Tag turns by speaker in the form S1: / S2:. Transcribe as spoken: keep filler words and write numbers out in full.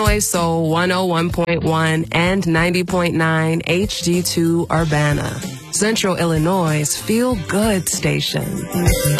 S1: Illinois Soul one oh one point one and ninety point nine H D two Urbana. Central Illinois' feel-good station.